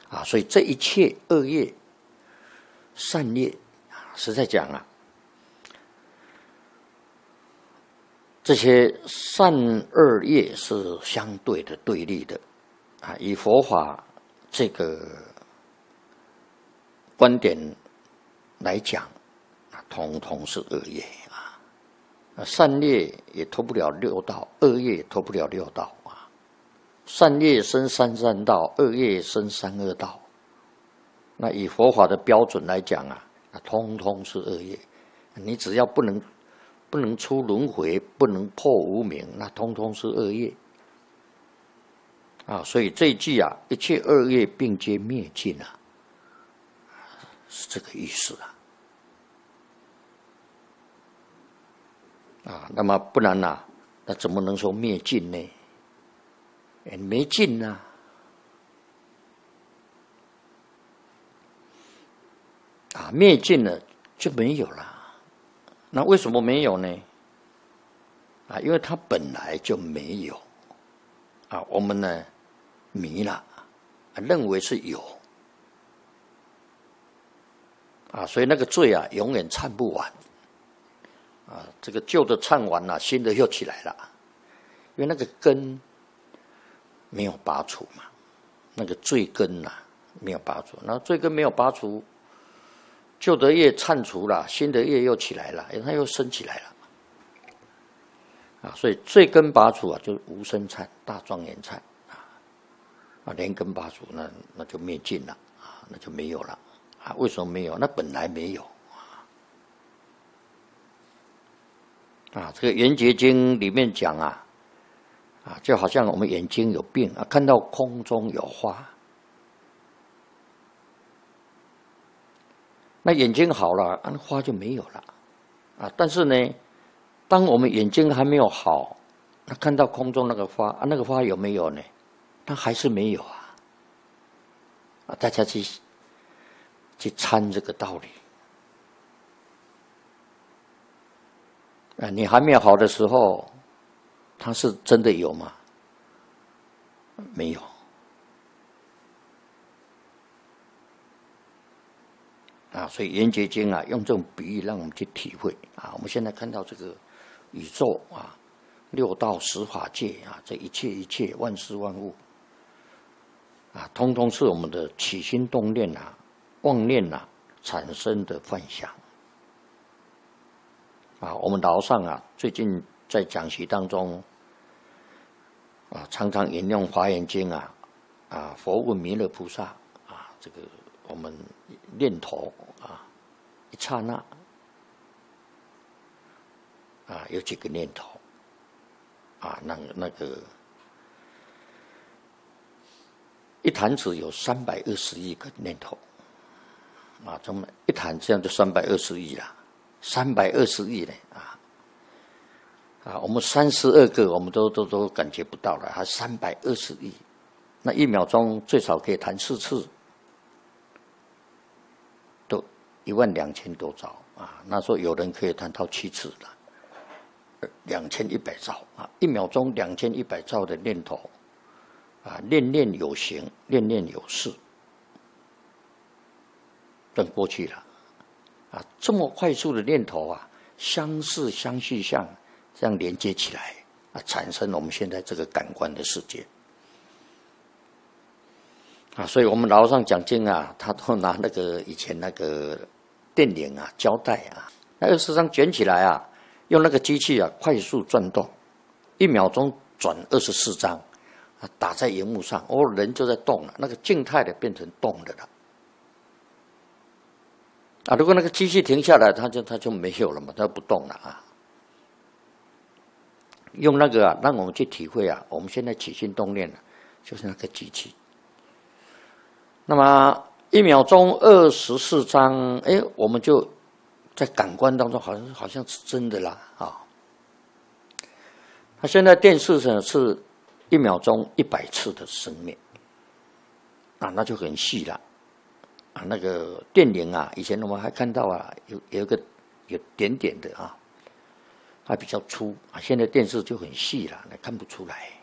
啊，所以这一切恶业、善业，实在讲啊，这些善恶业是相对的、对立的啊。以佛法这个观点来讲，统统是恶业啊。善业也脱不了六道，恶业也脱不了六道啊。善业生三善道，恶业生三恶道。那以佛法的标准来讲啊，通通是恶业。你只要不能出轮回，不能破无明，那通通是恶业啊。所以这一句啊，一切恶业并皆灭尽啊，是这个意思啊。那么不然啊，那怎么能说灭尽呢？没尽啊。灭尽了就没有了。那为什么没有呢？因为它本来就没有我们呢迷了认为是有所以那个罪永远忏不完这个旧的忏完了，新的又起来了，因为那个根没有拔除嘛，那个罪根没有拔除，那罪根没有拔除，旧的业忏除了，新的业又起来了，它又升起来了所以罪根拔除就是无生忏、大庄严忏连根拔除，那就灭尽了那就没有了为什么没有？那本来没有这个《圆觉经》里面讲就好像我们眼睛有病看到空中有花，那眼睛好了，花就没有了但是呢，当我们眼睛还没有好，那看到空中那个花那个花有没有呢？它还是没有大家去参这个道理你还没有好的时候，它是真的有吗？没有所以《圆觉经》用这种比喻让我们去体会我们现在看到这个宇宙六道十法界这一切万事万物通通是我们的起心动念妄念产生的幻想我们老上最近在讲习当中常常引用《华严经》佛问弥勒菩萨这个我们念头一刹那有几个念头那个一弹指有320亿个念头这么一弹这样就320亿了，320亿呢我们32个我们都感觉不到了，还320亿，那1秒钟最少可以弹4次，都12000多兆那时候有人可以弹到7次了，2100兆1秒钟2100兆的念头念念有形，念念有事，等过去了这么快速的念头相似相续相这样连接起来产生我们现在这个感官的世界所以我们老上讲经他都拿那个以前那个电铃胶带那24张卷起来用那个机器快速转动，1秒钟转24张打在荧幕上人就在动了，那个静态的变成动的了如果那个机器停下来，它就没有了嘛，它不动了用那个让我们去体会我们现在起心动念就是那个机器。那么1秒钟24张，我们就在感官当中好像是真的啦它现在电视上是1秒钟100次的生灭那就很细了那个电铃以前我们还看到有一个有点点的还比较粗现在电视就很细了，看不出来